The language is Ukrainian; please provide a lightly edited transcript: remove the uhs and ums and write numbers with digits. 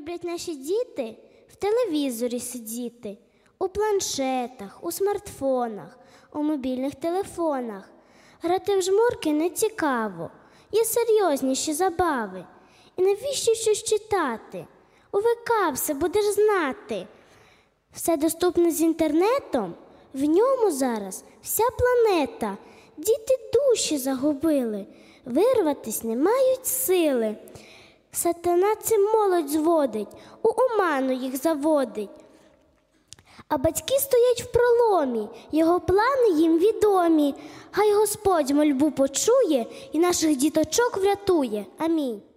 люблять наші діти в телевізорі сидіти, у планшетах, у смартфонах, у мобільних телефонах. Грати в жмурки не цікаво, є серйозніші забави. І навіщо щось читати? У ВК все будеш знати. Все доступне з інтернетом, в ньому зараз вся планета. Діти душі загубили, вирватись не мають сили. Сатана цим молодь зводить, у оману їх заводить. А батьки стоять в проломі, його плани їм відомі. Хай Господь мольбу почує і наших діточок врятує. Амінь.